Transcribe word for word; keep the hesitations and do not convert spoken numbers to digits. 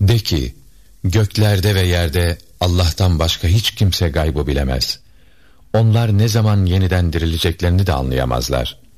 De ki, göklerde ve yerde Allah'tan başka hiç kimse gaybı bilemez. Onlar ne zaman yeniden dirileceklerini de anlayamazlar.